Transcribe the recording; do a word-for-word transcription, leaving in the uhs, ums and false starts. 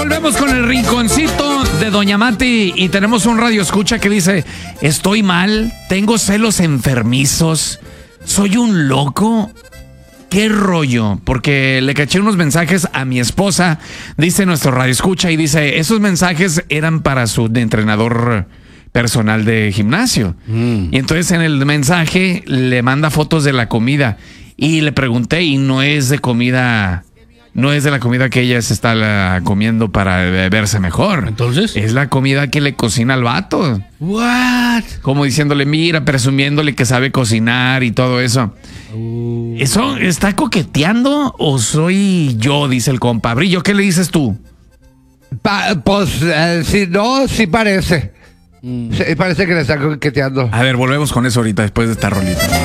Volvemos con el rinconcito de Doña Mati y tenemos un radio escucha que dice: estoy mal, tengo celos enfermizos, soy un loco. ¿Qué rollo? Porque le caché unos mensajes a mi esposa, dice nuestro radio escucha, y dice, esos mensajes eran para su entrenador personal de gimnasio. Mm. Y entonces en el mensaje le manda fotos de la comida y le pregunté, y no es de comida, no es de la comida que ella se está la, comiendo para verse mejor. Entonces, es la comida que le cocina al vato. What? Como diciéndole, mira, presumiéndole que sabe cocinar y todo eso. Uh. ¿Eso está coqueteando o soy yo? Dice el compa. Brillo, ¿qué le dices tú? Pa, pues, eh, si no, sí parece. Mm. Sí, parece que le está coqueteando. A ver, volvemos con eso ahorita después de esta rolita.